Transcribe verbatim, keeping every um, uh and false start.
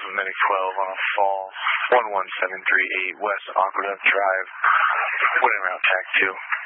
Medic twelve on a fall, one one seven three eight West Aqueduct Drive, winning route T A C two.